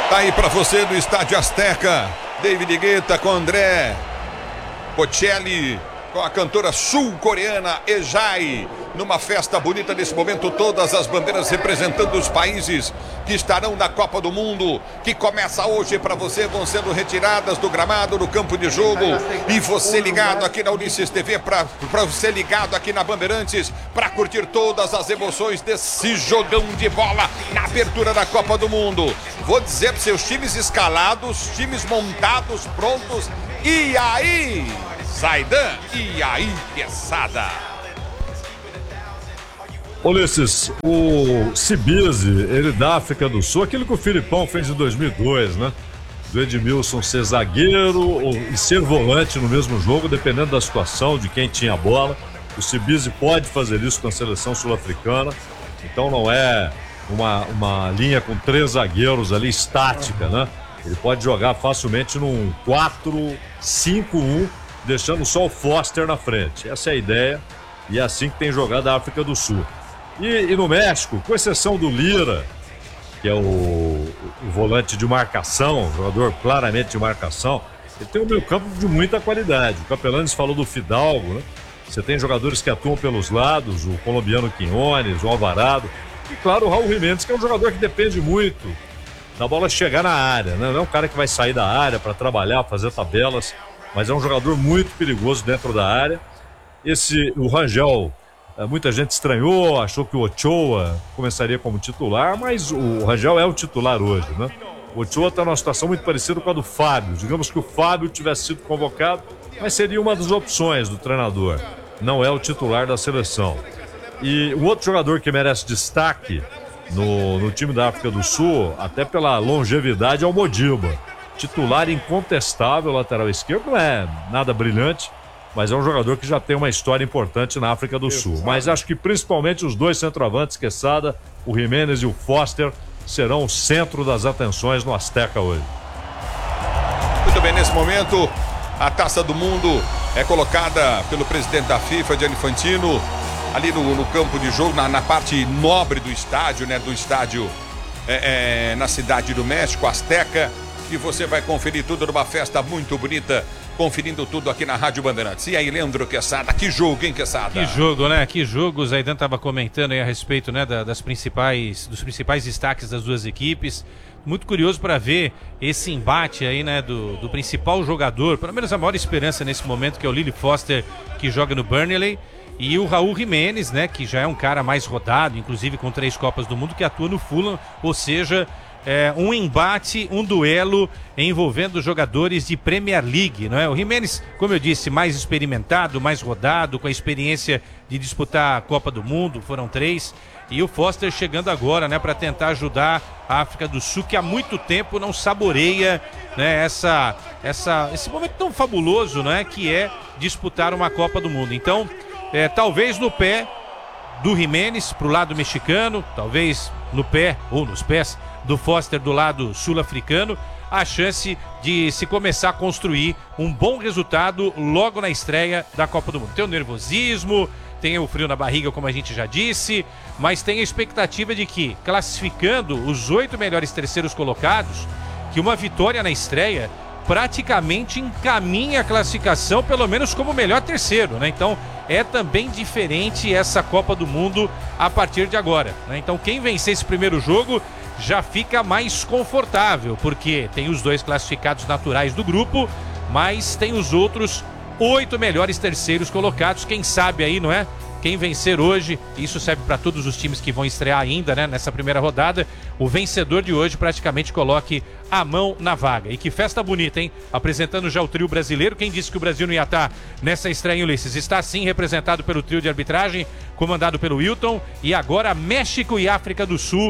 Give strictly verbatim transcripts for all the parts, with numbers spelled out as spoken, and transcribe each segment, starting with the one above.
Tá aí pra você do Estádio Azteca, David Guetta com André Bocelli, com a cantora sul-coreana Ejai, numa festa bonita nesse momento, todas as bandeiras representando os países que estarão na Copa do Mundo, que começa hoje para você, vão sendo retiradas do gramado, no campo de jogo, e você ligado aqui na Ulisses T V, para você ligado aqui na Bandeirantes, para curtir todas as emoções desse jogão de bola na abertura da Copa do Mundo. Vou dizer para seus times escalados, times montados, prontos, e aí, Zaidan, e aí, peçada. Ulisses, o Cibize, ele da África do Sul, aquilo que o Filipão fez em dois mil e dois, né? Do Edmilson ser zagueiro e ser volante no mesmo jogo, dependendo da situação, de quem tinha a bola. O Cibize pode fazer isso com a seleção sul-africana, então não é uma, uma linha com três zagueiros ali estática, né? Ele pode jogar facilmente num quatro cinco um, deixando só o Foster na frente. Essa é a ideia, e é assim que tem jogado a África do Sul. E, e no México, com exceção do Lira, que é o, o volante de marcação, jogador claramente de marcação, ele tem um meio campo de muita qualidade. O Capelanes falou do Fidalgo, né? Você tem jogadores que atuam pelos lados, o colombiano Quinones, o Alvarado, e claro o Raul Jiménez, que é um jogador que depende muito da bola chegar na área, né? Não é um cara que vai sair da área para trabalhar, fazer tabelas, mas é um jogador muito perigoso dentro da área. Esse, o Rangel, muita gente estranhou, achou que o Ochoa começaria como titular, mas o Rangel é o titular hoje, né? O Ochoa está numa situação muito parecida com a do Fábio. Digamos que o Fábio tivesse sido convocado, mas seria uma das opções do treinador. Não é o titular da seleção. E o outro jogador que merece destaque no, no time da África do Sul, até pela longevidade, é o Modiba. Titular incontestável, lateral esquerdo, não é nada brilhante, mas é um jogador que já tem uma história importante na África do Sul. Mas acho que principalmente os dois centroavantes, Quesada, o Jiménez e o Foster, serão o centro das atenções no Azteca hoje. Muito bem, nesse momento, a Taça do Mundo é colocada pelo presidente da FIFA, Gianni Infantino, ali no, no campo de jogo, na, na parte nobre do estádio, né? Do estádio é, é, na cidade do México, Azteca. E você vai conferir tudo numa festa muito bonita, conferindo tudo aqui na Rádio Bandeirantes. E aí, Leandro Quesada, que jogo, hein, Quesada? Que jogo, né? Que jogo. O Zaidan estava comentando aí a respeito, né, da, das principais, dos principais destaques das duas equipes. Muito curioso para ver esse embate aí, né, do, do principal jogador, pelo menos a maior esperança nesse momento, que é o Lily Foster, que joga no Burnley, e o Raul Jiménez, né, que já é um cara mais rodado, inclusive com três Copas do Mundo, que atua no Fulham, ou seja, é, um embate, um duelo envolvendo jogadores de Premier League, não é? O Jiménez, como eu disse, mais experimentado, mais rodado, com a experiência de disputar a Copa do Mundo, foram três, e o Foster chegando agora, né, para tentar ajudar a África do Sul, que há muito tempo não saboreia, né, essa, essa, esse momento tão fabuloso, né, que é disputar uma Copa do Mundo. Então, é, talvez no pé do Jiménez pro lado mexicano, talvez no pé ou nos pés do Foster do lado sul-africano, a chance de se começar a construir um bom resultado logo na estreia da Copa do Mundo. Tem o nervosismo, tem o frio na barriga, como a gente já disse, mas tem a expectativa de que, classificando os oito melhores terceiros colocados, que uma vitória na estreia praticamente encaminha a classificação, pelo menos como melhor terceiro, né? Então é também diferente essa Copa do Mundo a partir de agora, né? Então quem vencer esse primeiro jogo já fica mais confortável, porque tem os dois classificados naturais do grupo, mas tem os outros oito melhores terceiros colocados. Quem sabe aí, não é? Quem vencer hoje, isso serve para todos os times que vão estrear ainda, né, nessa primeira rodada, o vencedor de hoje praticamente coloque a mão na vaga. E que festa bonita, hein? Apresentando já o trio brasileiro. Quem disse que o Brasil não ia estar nessa estreia, Ulisses? Está sim representado pelo trio de arbitragem, comandado pelo Wilton, e agora México e África do Sul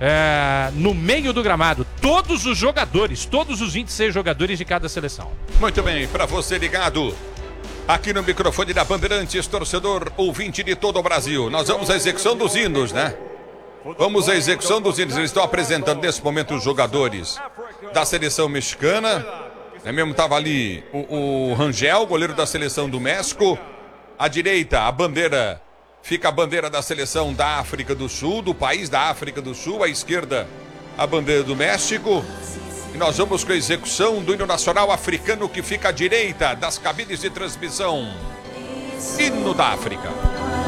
é, no meio do gramado. Todos os jogadores, todos os vinte e seis jogadores de cada seleção. Muito bem, para você ligado aqui no microfone da Bandeirantes, torcedor ouvinte de todo o Brasil, nós vamos à execução dos hinos, né? Vamos à execução dos hinos. Eles estão apresentando nesse momento os jogadores da seleção mexicana. É mesmo, estava ali o, o Rangel, goleiro da seleção do México. À direita, a bandeira, fica a bandeira da seleção da África do Sul, do país da África do Sul. À esquerda, a bandeira do México. E nós vamos com a execução do hino nacional africano que fica à direita das cabines de transmissão. Hino da África.